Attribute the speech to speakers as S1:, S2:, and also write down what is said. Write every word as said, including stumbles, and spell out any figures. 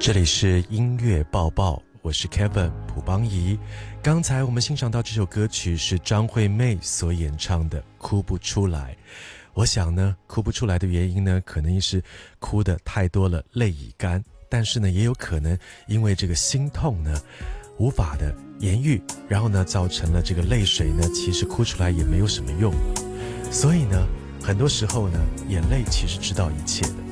S1: 这里是音乐报报，我是 Kevin 蒲邦仪。刚才我们欣赏到这首歌曲是张惠妹所演唱的《哭不出来》。我想呢，哭不出来的原因呢，可能是哭的太多了，泪已干。但是呢，也有可能因为这个心痛呢，无法的言喻，然后呢，造成了这个泪水呢，其实哭出来也没有什么用。所以呢，很多时候呢，眼泪其实知道一切的。